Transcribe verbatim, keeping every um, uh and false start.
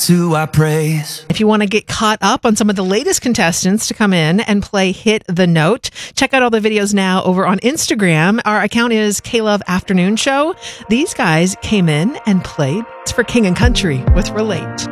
who I praise. If you want to get caught up on some of the latest contestants to come in and play Hit the Note, check out all the videos now over on Instagram. Our account is K-Love Afternoon Show. These guys came in and played. It's for King and Country with Relate.